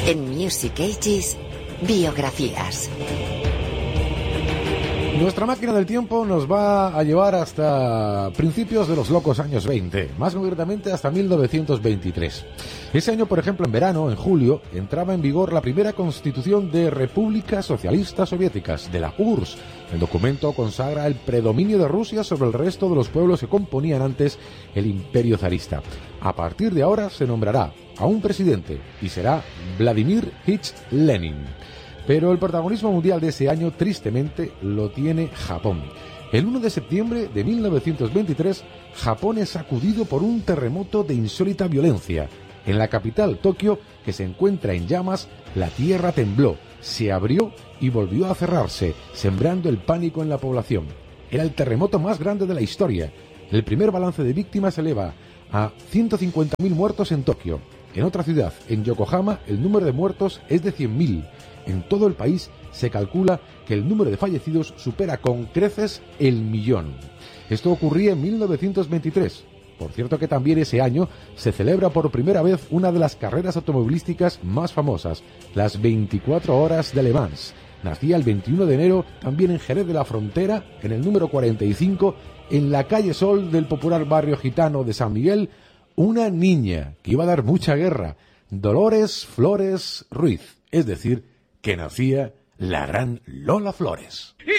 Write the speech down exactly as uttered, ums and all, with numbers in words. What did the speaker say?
En Music Ages, biografías. Nuestra máquina del tiempo nos va a llevar hasta principios de los locos años veinte, más concretamente hasta mil novecientos veintitrés. Ese año, por ejemplo, en verano, en julio, entraba en vigor la primera constitución de Repúblicas Socialistas Soviéticas, de la U R S S. El documento consagra el predominio de Rusia sobre el resto de los pueblos que componían antes el imperio zarista. A partir de ahora se nombrará a un presidente y será Vladimir Ilich Lenin. Pero el protagonismo mundial de ese año, tristemente, lo tiene Japón. El uno de septiembre de mil novecientos veintitrés, Japón es sacudido por un terremoto de insólita violencia. En la capital, Tokio, que se encuentra en llamas, la tierra tembló, se abrió y volvió a cerrarse, sembrando el pánico en la población. Era el terremoto más grande de la historia. El primer balance de víctimas se eleva a ciento cincuenta mil muertos en Tokio. En otra ciudad, en Yokohama, el número de muertos es de cien mil. En todo el país se calcula que el número de fallecidos supera con creces el millón. Esto ocurría en mil novecientos veintitrés. Por cierto que también ese año se celebra por primera vez una de las carreras automovilísticas más famosas, las veinticuatro horas de Le Mans. Nacía el veintiuno de enero también en Jerez de la Frontera, en el número cuarenta y cinco, en la calle Sol del popular barrio gitano de San Miguel, una niña que iba a dar mucha guerra, Dolores Flores Ruiz, es decir, que nacía la gran Lola Flores.